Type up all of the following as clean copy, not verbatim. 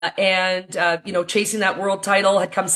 and chasing that world title, had come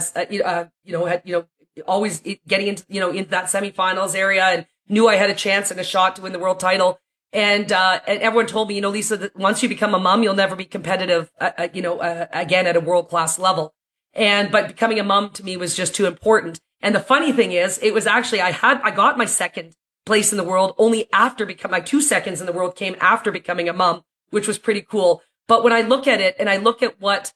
always getting into into that semifinals area, and knew I had a chance and a shot to win the world title. And everyone told me, Lisa, that once you become a mom, you'll never be competitive, again at a world class level. But becoming a mom to me was just too important. And the funny thing is, it was actually, I got my second place in the world only after my 2 seconds in the world came after becoming a mom, which was pretty cool. But when I look at it and I look at what,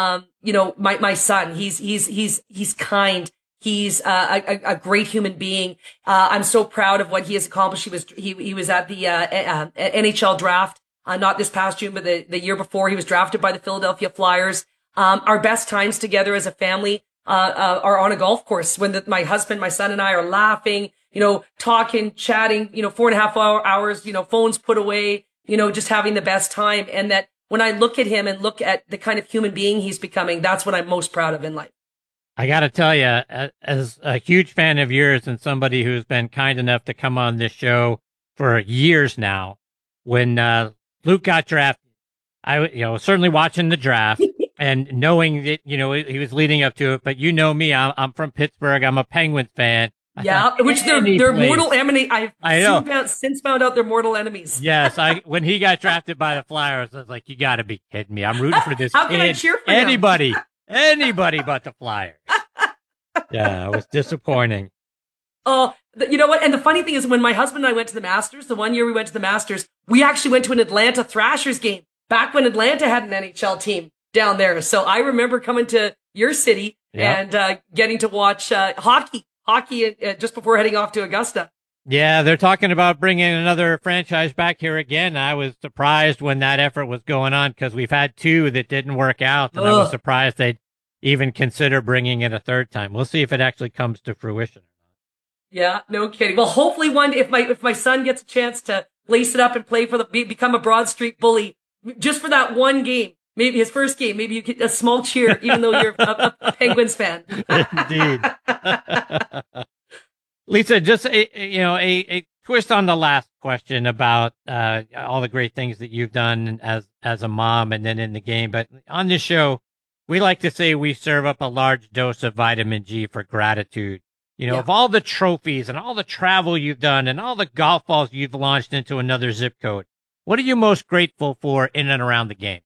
my son, he's kind. He's a great human being. I'm so proud of what he has accomplished. He was at the NHL draft, not this past June, but the year before. He was drafted by the Philadelphia Flyers. Our best times together as a family are on a golf course when my husband, my son, and I are laughing, talking, chatting, 4.5 hours, phones put away, just having the best time. And that when I look at him and look at the kind of human being he's becoming, that's what I'm most proud of in life. I got to tell you, as a huge fan of yours and somebody who's been kind enough to come on this show for years now, when Luke got drafted, I was certainly watching the draft and knowing that, he was leading up to it. But me, I'm from Pittsburgh. I'm a Penguins fan. Yeah, which they're mortal enemy. I've since found out they're mortal enemies. Yes, when he got drafted by the Flyers, I was like, you got to be kidding me. I'm rooting for this How kid. can I cheer for anybody? Anybody but the Flyers. Yeah, it was disappointing. Oh, you know what? And the funny thing is, when my husband and I went to the Masters, the one year we went to the Masters, we actually went to an Atlanta Thrashers game back when Atlanta had an NHL team down there. So I remember coming to your city and getting to watch hockey just before heading off to Augusta. Yeah, they're talking about bringing another franchise back here again. I was surprised when that effort was going on because we've had two that didn't work out, and I was surprised they'd even consider bringing it a third time. We'll see if it actually comes to fruition. Yeah, no kidding. Well, hopefully one day, if my son gets a chance to lace it up and play become a Broad Street Bully, just for that one game, maybe his first game, maybe you get a small cheer, even though you're a Penguins fan. Indeed. Lisa, just a twist on the last question about all the great things that you've done as a mom and then in the game. But on this show, we like to say we serve up a large dose of vitamin G for gratitude. Of all the trophies and all the travel you've done and all the golf balls you've launched into another zip code, what are you most grateful for in and around the game?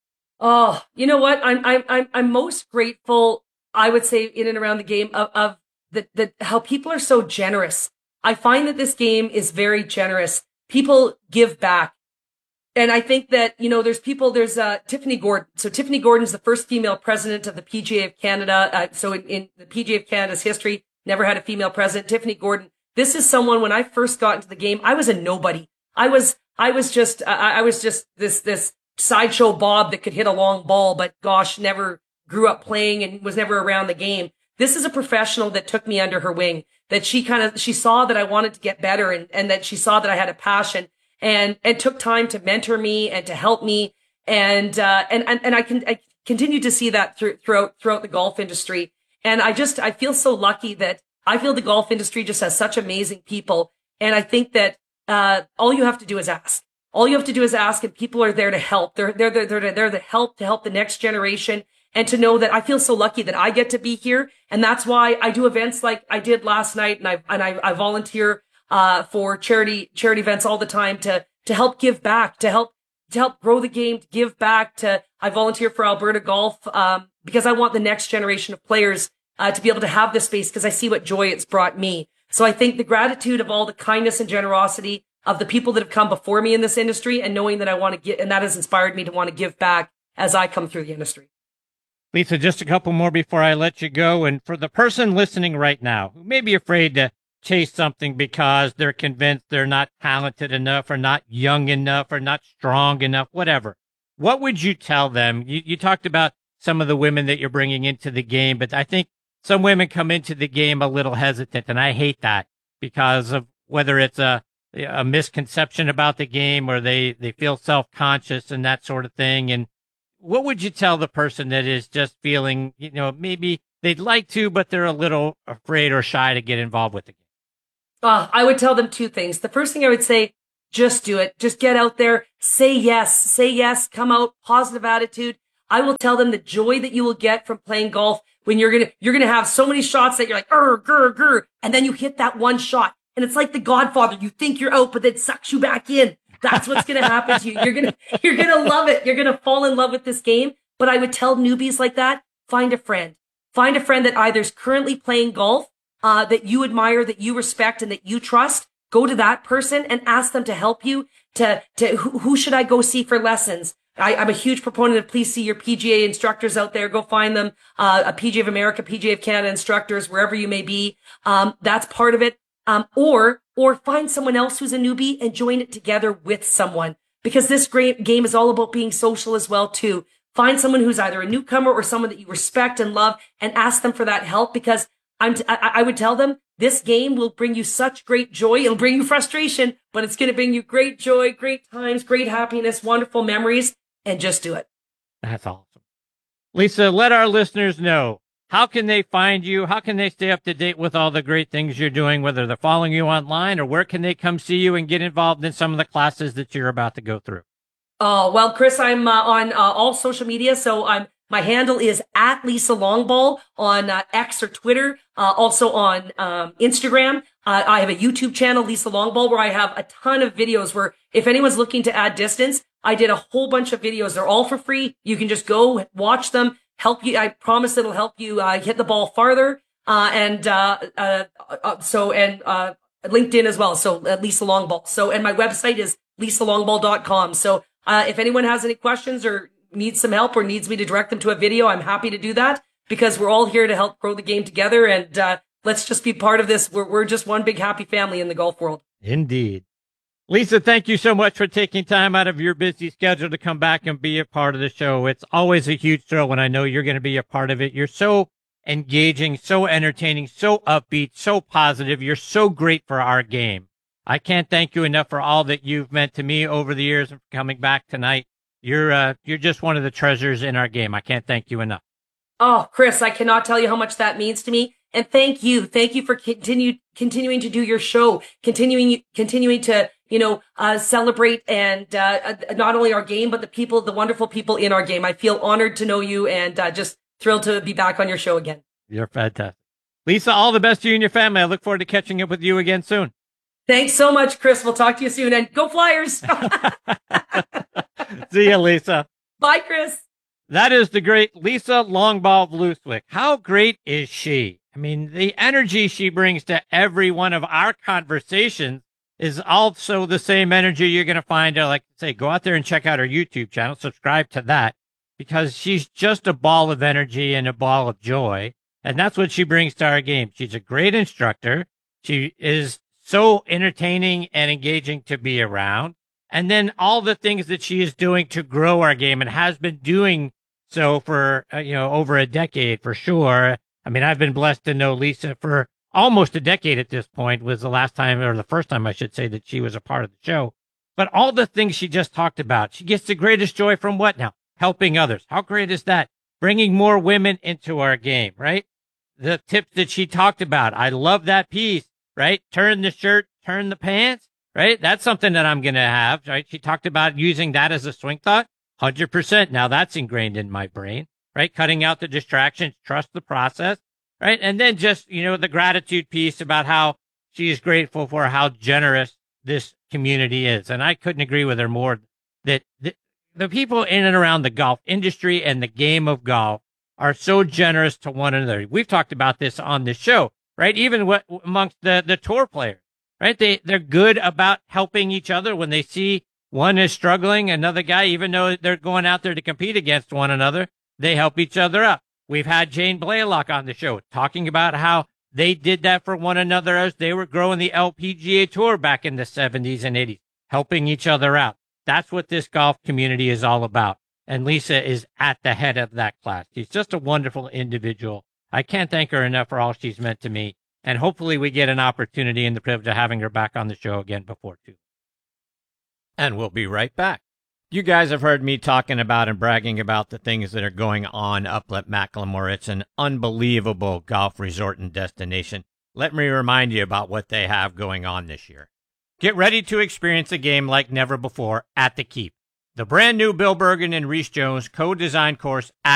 Oh, you know what? I'm most grateful, I would say, in and around the game of how people are so generous. I find that this game is very generous. People give back. And I think that, there's Tiffany Gordon. So Tiffany Gordon's the first female president of the PGA of Canada. So in the PGA of Canada's history, never had a female president. Tiffany Gordon. This is someone, when I first got into the game, I was a nobody. I was just this sideshow Bob that could hit a long ball, but gosh, never grew up playing and was never around the game. This is a professional that took me under her wing, that she saw that I wanted to get better and that she saw that I had a passion and took time to mentor me and to help me. And I continue to see that throughout the golf industry. And I feel so lucky that I feel the golf industry just has such amazing people. And I think that, all you have to do is ask. All you have to do is ask, and people are there to help. They're to help the next generation. And to know that I feel so lucky that I get to be here. And that's why I do events like I did last night. And I volunteer, for charity events all the time to help give back, to help grow the game, to give back I volunteer for Alberta Golf, because I want the next generation of players, to be able to have this space because I see what joy it's brought me. So I think the gratitude of all the kindness and generosity of the people that have come before me in this industry and knowing that I want to get, and that has inspired me to want to give back as I come through the industry. Lisa, just a couple more before I let you go. And for the person listening right now who may be afraid to chase something because they're convinced they're not talented enough or not young enough or not strong enough, whatever, what would you tell them? You talked about some of the women that you're bringing into the game, but I think some women come into the game a little hesitant, and I hate that because of whether it's a misconception about the game or they feel self-conscious and that sort of thing. And what would you tell the person that is just feeling, maybe they'd like to, but they're a little afraid or shy to get involved with the game? I would tell them two things. The first thing I would say, just do it. Just get out there. Say yes. Come out. Positive attitude. I will tell them the joy that you will get from playing golf when you're going to have so many shots that you're like, grr, grr, and then you hit that one shot. And it's like The Godfather. You think you're out, but then it sucks you back in. That's what's going to happen to you. You're going to love it. You're going to fall in love with this game. But I would tell newbies like that, find a friend. Find a friend that either is currently playing golf, that you admire, that you respect, and that you trust. Go to that person and ask them to help you who should I go see for lessons? I'm a huge proponent of please see your PGA instructors out there. Go find them, a PGA of America, PGA of Canada instructors, wherever you may be. That's part of it. Or find someone else who's a newbie and join it together with someone, because this great game is all about being social as well too. Find someone who's either a newcomer or someone that you respect and love and ask them for that help, because I would tell them this game will bring you such great joy. It'll bring you frustration, but it's going to bring you great joy, great times, great happiness, wonderful memories, and just do it. That's awesome. Lisa, let our listeners know, how can they find you? How can they stay up to date with all the great things you're doing, whether they're following you online, or where can they come see you and get involved in some of the classes that you're about to go through? Oh, well, Chris, I'm on all social media. So my handle is at Lisa Longball on X or Twitter, also on Instagram. I have a YouTube channel, Lisa Longball, where I have a ton of videos where if anyone's looking to add distance, I did a whole bunch of videos. They're all for free. You can just go watch them, help you. I promise it'll help you hit the ball farther. And LinkedIn as well. So Lisa Longball. So, and my website is lisalongball.com. So if anyone has any questions or needs some help or needs me to direct them to a video, I'm happy to do that, because we're all here to help grow the game together. And let's just be part of this. We're just one big happy family in the golf world. Indeed. Lisa, thank you so much for taking time out of your busy schedule to come back and be a part of the show. It's always a huge thrill when I know you're going to be a part of it. You're so engaging, so entertaining, so upbeat, so positive. You're so great for our game. I can't thank you enough for all that you've meant to me over the years and for coming back tonight. You're just one of the treasures in our game. I can't thank you enough. Oh, Chris, I cannot tell you how much that means to me. And thank you. Thank you for continuing to do your show, continuing to, celebrate and, not only our game, but the wonderful people in our game. I feel honored to know you and, just thrilled to be back on your show again. You're fantastic. Lisa, all the best to you and your family. I look forward to catching up with you again soon. Thanks so much, Chris. We'll talk to you soon, and go Flyers. See you, Lisa. Bye, Chris. That is the great Lisa Longball of Lutwick. How great is she? I mean, the energy she brings to every one of our conversations is also the same energy you're going to find. Like I say, go out there and check out her YouTube channel, subscribe to that, because she's just a ball of energy and a ball of joy. And that's what she brings to our game. She's a great instructor. She is so entertaining and engaging to be around. And then all the things that she is doing to grow our game and has been doing so for, over a decade for sure. I mean, I've been blessed to know Lisa for almost a decade at this point, was the last time, or the first time I should say, that she was a part of the show. But all the things she just talked about, she gets the greatest joy from what now? Helping others. How great is that? Bringing more women into our game, right? The tips that she talked about. I love that piece, right? Turn the shirt, turn the pants, right? That's something that I'm going to have, right? She talked about using that as a swing thought. 100%. Now that's ingrained in my brain, right? Cutting out the distractions, trust the process, right? And then just, the gratitude piece about how she is grateful for how generous this community is. And I couldn't agree with her more that the people in and around the golf industry and the game of golf are so generous to one another. We've talked about this on the show, right? Even amongst the tour players, right? They're good about helping each other when they see one is struggling, another guy, even though they're going out there to compete against one another, they help each other up. We've had Jane Blaylock on the show talking about how they did that for one another as they were growing the LPGA Tour back in the 70s and 80s, helping each other out. That's what this golf community is all about. And Lisa is at the head of that class. She's just a wonderful individual. I can't thank her enough for all she's meant to me. And hopefully we get an opportunity and the privilege of having her back on the show again before too. And we'll be right back. You guys have heard me talking about and bragging about the things that are going on up at Macklemore. It's an unbelievable golf resort and destination. Let me remind you about what they have going on this year. Get ready to experience a game like never before at the Keep. The brand new Bill Bergen and Reese Jones co-designed course